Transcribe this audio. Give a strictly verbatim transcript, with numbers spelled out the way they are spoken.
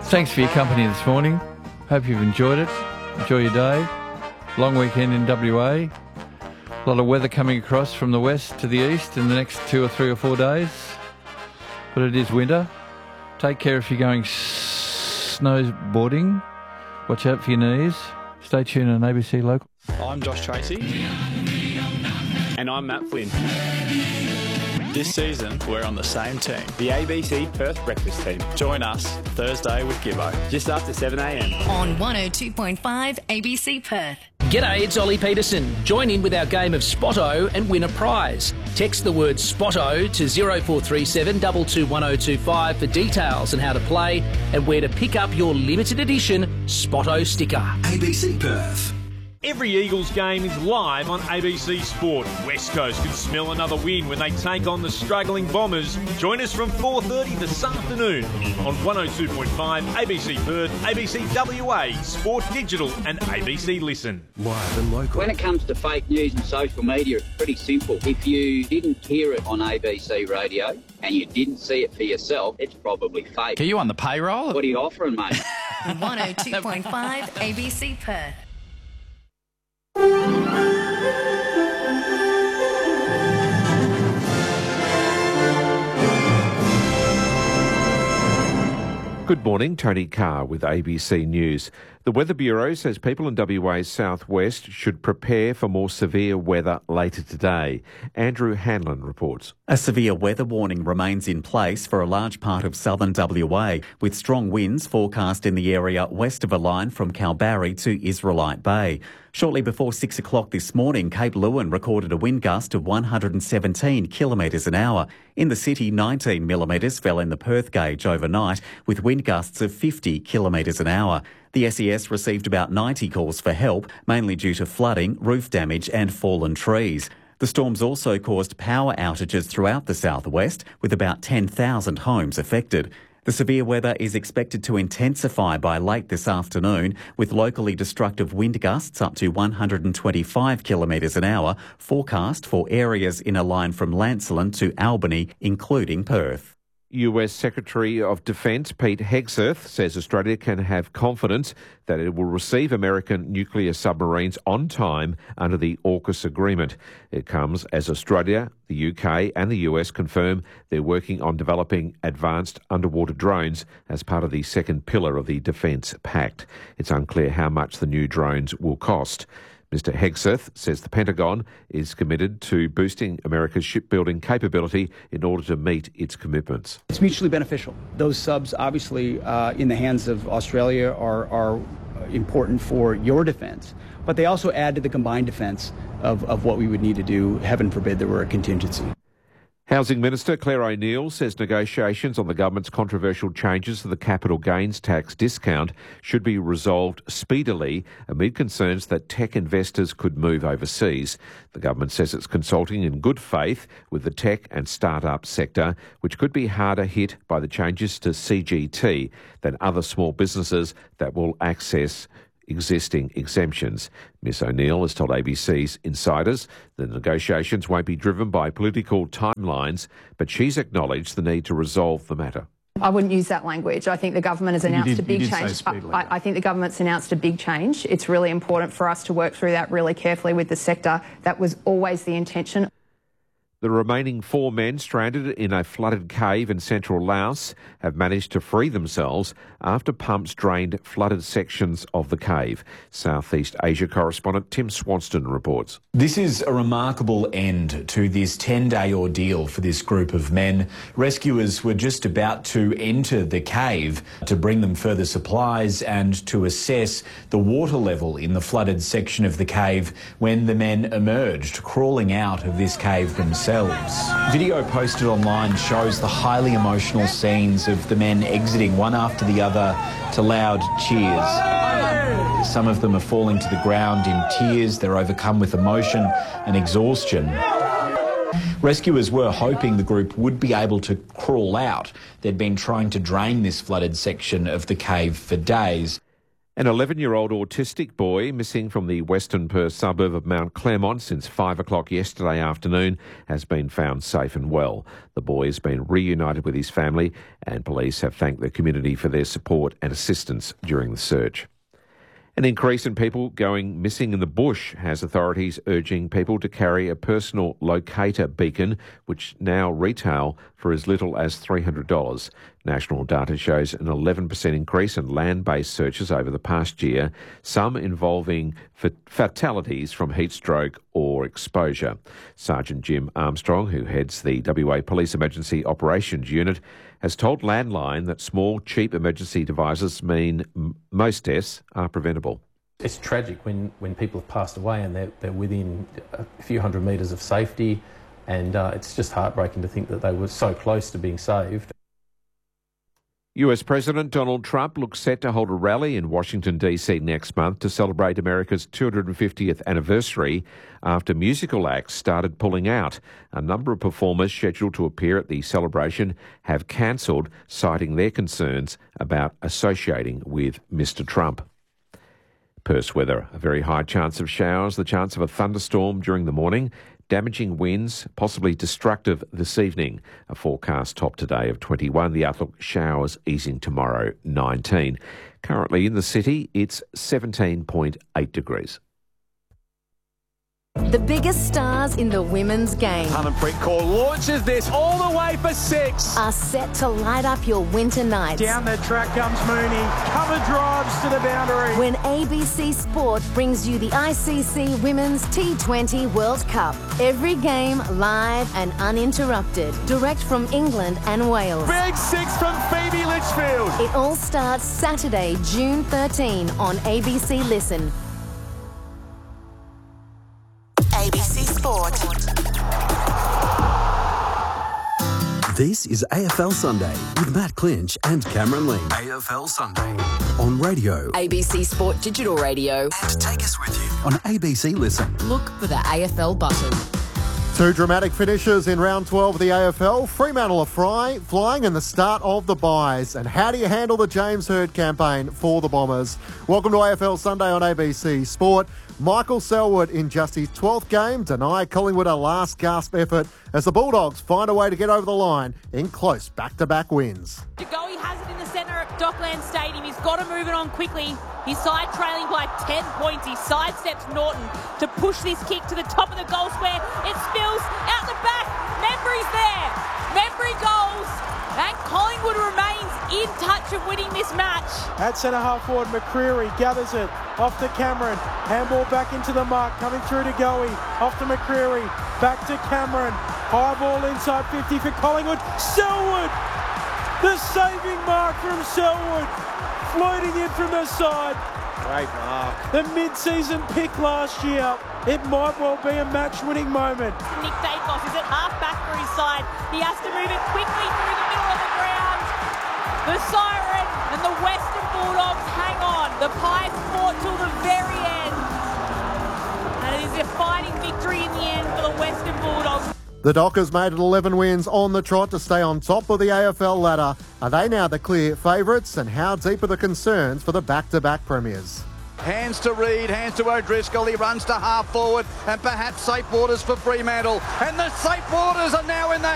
Thanks for your company this morning. Hope you've enjoyed it. Enjoy your day. Long weekend in W A. A lot of weather coming across from the west to the east in the next two or three or four days. But it is winter. Take care if you're going snowboarding. Watch out for your knees. Stay tuned on A B C Local. I'm Josh Tracy. And I'm Matt Flynn. This season, we're on the same team. The A B C Perth Breakfast Team. Join us Thursday with Gibbo. Just after seven a m. On one oh two point five A B C Perth. G'day, it's Ollie Peterson. Join in with our game of Spotto and win a prize. Text the word Spotto to zero four three seven two two one oh two five for details on how to play and where to pick up your limited edition Spotto sticker. A B C Perth. Every Eagles game is live on A B C Sport. West Coast can smell another win when they take on the struggling Bombers. Join us from four thirty this afternoon on one oh two point five A B C Perth, A B C W A, Sport Digital and A B C Listen. Live and local. When it comes to fake news and social media, it's pretty simple. If you didn't hear it on A B C radio and you didn't see it for yourself, it's probably fake. Are you on the payroll? What are you offering, mate? one oh two point five A B C Perth. Good morning, Tony Carr with A B C News. The Weather Bureau says people in W A's southwest should prepare for more severe weather later today. Andrew Hanlon reports. A severe weather warning remains in place for a large part of southern W A, with strong winds forecast in the area west of a line from Kalbarri to Israelite Bay. Shortly before six o'clock this morning, Cape Leeuwin recorded a wind gust of one hundred seventeen kilometres an hour. In the city, nineteen millimetres fell in the Perth gauge overnight, with wind gusts of fifty kilometres an hour. The S E S received about ninety calls for help, mainly due to flooding, roof damage and fallen trees. The storms also caused power outages throughout the southwest, with about ten thousand homes affected. The severe weather is expected to intensify by late this afternoon, with locally destructive wind gusts up to one hundred twenty-five kilometres an hour forecast for areas in a line from Lancelin to Albany, including Perth. U S Secretary of Defence Pete Hegseth says Australia can have confidence that it will receive American nuclear submarines on time under the AUKUS agreement. It comes as Australia, the U K and the U S confirm they're working on developing advanced underwater drones as part of the second pillar of the Defence Pact. It's unclear how much the new drones will cost. Mister Hegseth says the Pentagon is committed to boosting America's shipbuilding capability in order to meet its commitments. It's mutually beneficial. Those subs, obviously, uh, in the hands of Australia are, are important for your defence, but they also add to the combined defence of, of what we would need to do, heaven forbid there were a contingency. Housing Minister Claire O'Neill says negotiations on the government's controversial changes to the capital gains tax discount should be resolved speedily amid concerns that tech investors could move overseas. The government says it's consulting in good faith with the tech and start-up sector, which could be harder hit by the changes to C G T than other small businesses that will access existing exemptions. Miss O'Neill has told A B C's Insiders the negotiations won't be driven by political timelines, but she's acknowledged the need to resolve the matter. I wouldn't use that language. I think the government has announced did, a big change. I, I think the government's announced a big change. It's really important for us to work through that really carefully with the sector. That was always the intention. The remaining four men stranded in a flooded cave in central Laos have managed to free themselves after pumps drained flooded sections of the cave. Southeast Asia correspondent Tim Swanston reports. This is a remarkable end to this ten-day ordeal for this group of men. Rescuers were just about to enter the cave to bring them further supplies and to assess the water level in the flooded section of the cave when the men emerged, crawling out of this cave themselves. Video posted online shows the highly emotional scenes of the men exiting one after the other to loud cheers. Some of them are falling to the ground in tears. They're overcome with emotion and exhaustion. Rescuers were hoping the group would be able to crawl out. They'd been trying to drain this flooded section of the cave for days. An eleven-year-old autistic boy missing from the Western Perth suburb of Mount Claremont since five o'clock yesterday afternoon has been found safe and well. The boy has been reunited with his family, and police have thanked the community for their support and assistance during the search. An increase in people going missing in the bush has authorities urging people to carry a personal locator beacon, which now retail for as little as three hundred dollars. National data shows an eleven percent increase in land-based searches over the past year, some involving fatalities from heat stroke or exposure. Sergeant Jim Armstrong, who heads the W A Police Emergency Operations Unit, has told Landline that small, cheap emergency devices mean m- most deaths are preventable. It's tragic when, when people have passed away and they're, they're within a few hundred metres of safety, and uh, it's just heartbreaking to think that they were so close to being saved. U S President Donald Trump looks set to hold a rally in Washington, D C next month to celebrate America's two hundred fiftieth anniversary after musical acts started pulling out. A number of performers scheduled to appear at the celebration have cancelled, citing their concerns about associating with Mister Trump. Perth's weather, a very high chance of showers, the chance of a thunderstorm during the morning, damaging winds, possibly destructive this evening. A forecast top today of twenty-one. The outlook showers easing tomorrow, nineteen. Currently in the city, it's seventeen point eight degrees. The biggest stars in the women's game Harmanpreet Kaur launches this all the way for six. are set to light up your winter nights. Down the track comes Mooney. Cover drives to the boundary. When A B C Sport brings you the I C C Women's T twenty World Cup. Every game live and uninterrupted. Direct from England and Wales. Big six from Phoebe Litchfield. It all starts Saturday, June thirteenth on A B C Listen. A B C Sport. This is A F L Sunday with Matt Clinch and Cameron Ling. A F L Sunday. On radio. A B C Sport Digital Radio. And take us with you on A B C Listen. Look for the A F L button. Two dramatic finishes in round twelve of the A F L. Fremantle are fly, flying in the start of the buys. And how do you handle the James Hird campaign for the Bombers? Welcome to A F L Sunday on A B C Sport. Michael Selwood, in just his twelfth game, denied Collingwood a last-gasp effort as the Bulldogs find a way to get over the line in close back-to-back wins. De Goey has it in the centre at Dockland Stadium. He's got to move it on quickly. His side trailing by ten points. He sidesteps Norton to push this kick to the top of the goal square. It spills out the back. Membry's there. Membry goals. And Collingwood remains in touch of winning this match. At centre half forward, McCreary gathers it off to Cameron. Handball back into the mark, coming through to Goey. Off to McCreary, back to Cameron. High ball inside fifty for Collingwood. Selwood! The saving mark from Selwood. Floating in from the side. Great mark. The mid-season pick last year. It might well be a match-winning moment. Nick Dacos is at half-back for his side. He has to move it quickly through the middle of the ground. The Siren and the Western Bulldogs hang on. The Pies fought till the very end. And it is a fighting victory in the end for the Western Bulldogs. The Dockers made it eleven wins on the trot to stay on top of the A F L ladder. Are they now the clear favourites, and how deep are the concerns for the back-to-back premiers? Hands to Reid, hands to O'Driscoll, he runs to half forward and perhaps safe waters for Fremantle. And the safe waters are now in the